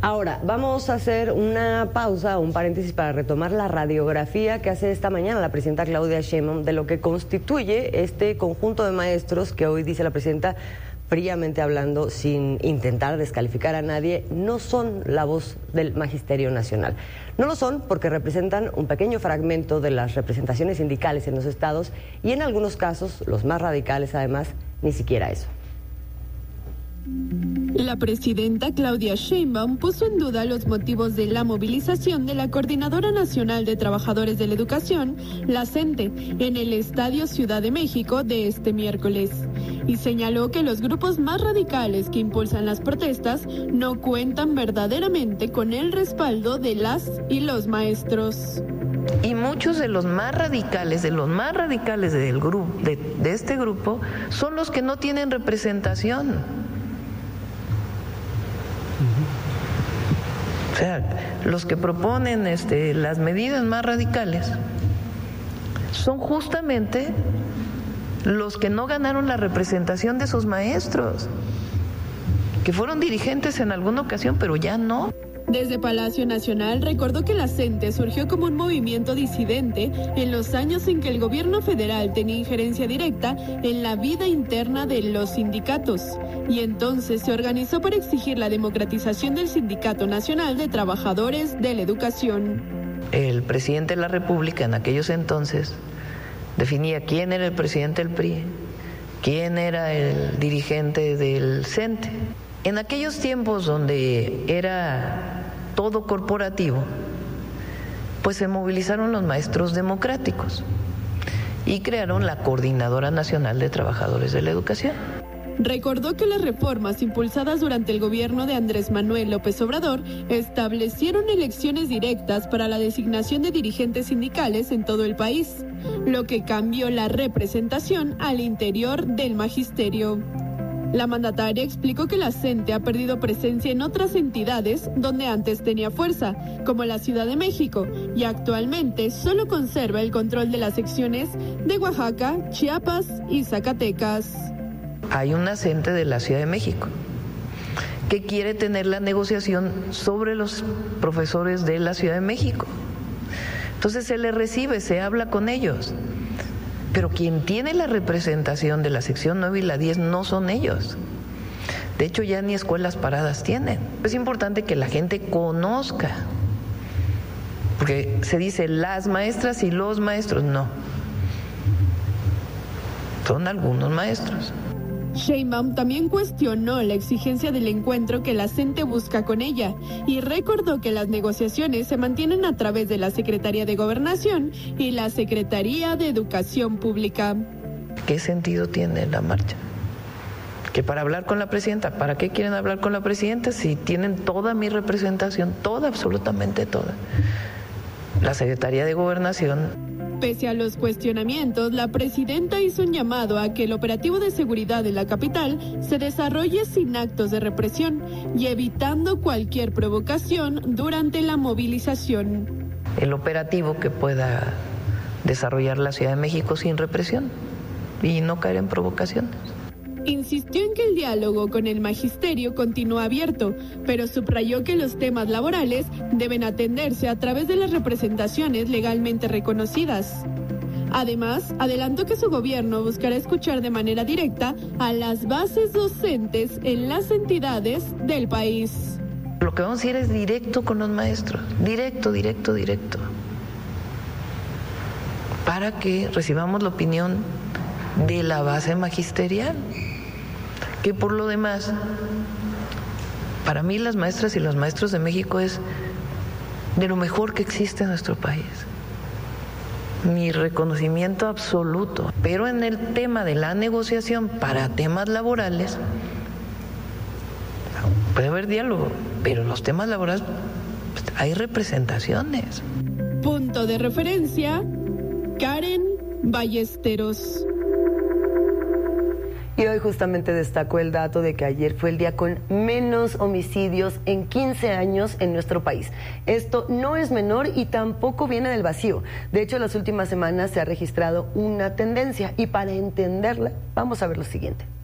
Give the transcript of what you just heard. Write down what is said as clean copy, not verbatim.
Ahora, vamos a hacer una pausa, un paréntesis para retomar la radiografía que hace esta mañana la presidenta Claudia Sheinbaum de lo que constituye este conjunto de maestros que hoy, dice la presidenta, fríamente hablando, sin intentar descalificar a nadie, no son la voz del Magisterio Nacional. No lo son porque representan un pequeño fragmento de las representaciones sindicales en los estados y en algunos casos, los más radicales además, ni siquiera eso. La presidenta Claudia Sheinbaum puso en duda los motivos de la movilización de la Coordinadora Nacional de Trabajadores de la Educación, la CENTE, en el Estadio Ciudad de México de este miércoles, y señaló que los grupos más radicales que impulsan las protestas no cuentan verdaderamente con el respaldo de las y los maestros. Y muchos de los más radicales, del grupo, de este grupo, son los que no tienen representación. O sea, los que proponen las medidas más radicales son justamente los que no ganaron la representación de sus maestros, que fueron dirigentes en alguna ocasión, pero ya no. Desde Palacio Nacional recordó que la CENTE surgió como un movimiento disidente en los años en que el gobierno federal tenía injerencia directa en la vida interna de los sindicatos, y entonces se organizó para exigir la democratización del Sindicato Nacional de Trabajadores de la Educación. El presidente de la República en aquellos entonces definía quién era el presidente del PRI, quién era el dirigente del CENTE. En aquellos tiempos donde era todo corporativo, pues se movilizaron los maestros democráticos y crearon la Coordinadora Nacional de Trabajadores de la Educación. Recordó que las reformas impulsadas durante el gobierno de Andrés Manuel López Obrador establecieron elecciones directas para la designación de dirigentes sindicales en todo el país, lo que cambió la representación al interior del magisterio. La mandataria explicó que la CENTE ha perdido presencia en otras entidades donde antes tenía fuerza, como la Ciudad de México, y actualmente solo conserva el control de las secciones de Oaxaca, Chiapas y Zacatecas. Hay una CENTE de la Ciudad de México que quiere tener la negociación sobre los profesores de la Ciudad de México. Entonces se les recibe, se habla con ellos. Pero quien tiene la representación de la sección 9 y la 10 no son ellos. De hecho, ya ni escuelas paradas tienen. Es importante que la gente conozca, porque se dice las maestras y los maestros, no. Son algunos maestros. Sheinbaum también cuestionó la exigencia del encuentro que la CENTE busca con ella y recordó que las negociaciones se mantienen a través de la Secretaría de Gobernación y la Secretaría de Educación Pública. ¿Qué sentido tiene la marcha? Que para hablar con la presidenta, ¿para qué quieren hablar con la presidenta si tienen toda mi representación, toda, absolutamente toda? La Secretaría de Gobernación. Pese a los cuestionamientos, la presidenta hizo un llamado a que el operativo de seguridad en la capital se desarrolle sin actos de represión y evitando cualquier provocación durante la movilización. El operativo que pueda desarrollar la Ciudad de México sin represión y no caer en provocaciones. Insistió en que el diálogo con el magisterio continúa abierto, pero subrayó que los temas laborales deben atenderse a través de las representaciones legalmente reconocidas. Además, adelantó que su gobierno buscará escuchar de manera directa a las bases docentes en las entidades del país. Lo que vamos a ir es directo con los maestros, directo, para que recibamos la opinión de la base magisterial. Que por lo demás, para mí las maestras y los maestros de México es de lo mejor que existe en nuestro país. Mi reconocimiento absoluto. Pero en el tema de la negociación para temas laborales, puede haber diálogo, pero en los temas laborales hay representaciones. Punto de referencia, Karen Ballesteros. Y hoy justamente destacó el dato de que ayer fue el día con menos homicidios en 15 años en nuestro país. Esto no es menor y tampoco viene del vacío. De hecho, en las últimas semanas se ha registrado una tendencia y para entenderla vamos a ver lo siguiente.